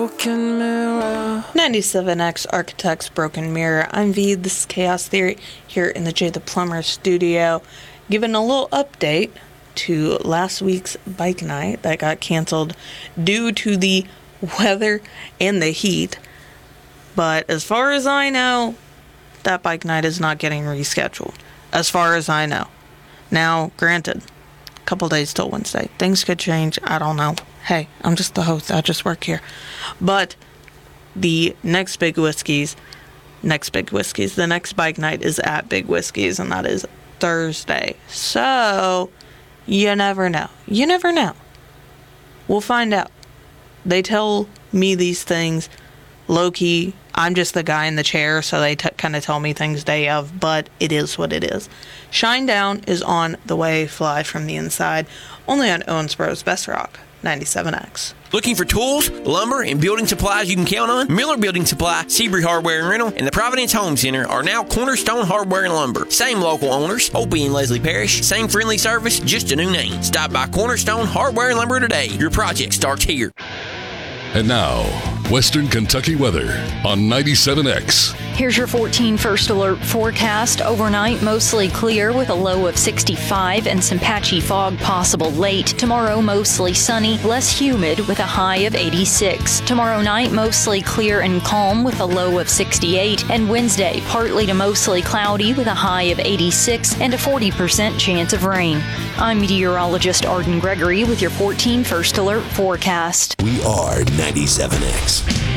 Broken mirror. 97X Architects Broken Mirror. I'm V. This is Chaos Theory here in the Jay the Plumber studio, giving a little update to last week's bike night that got canceled due to the weather and the heat. But as far as I know, that bike night is not getting rescheduled. As far as I know. Now, granted, a couple days till Wednesday. Things could change. I don't know. Hey, I'm just the host. I just work here. But the next Big Whiskey's, the next bike night is at Big Whiskey's, and that is Thursday. So, you never know. You never know. We'll find out. They tell me these things low-key. I'm just the guy in the chair, so they kind of tell me things day of, but it is what it is. Shinedown is on the way, fly from the inside, only on Owensboro's Best Rock, 97X. Looking for tools, lumber, and building supplies you can count on? Miller Building Supply, Seabury Hardware and Rental, and the Providence Home Center are now Cornerstone Hardware and Lumber. Same local owners, Opie and Leslie Parrish. Same friendly service, just a new name. Stop by Cornerstone Hardware and Lumber today. Your project starts here. And now, Western Kentucky weather on 97X. Here's your 14 First Alert forecast. Overnight, mostly clear with a low of 65 and some patchy fog possible late. Tomorrow, mostly sunny, less humid with a high of 86. Tomorrow night, mostly clear and calm with a low of 68. And Wednesday, partly to mostly cloudy with a high of 86 and a 40% chance of rain. I'm meteorologist Arden Gregory with your 14 First Alert forecast. We are 97X.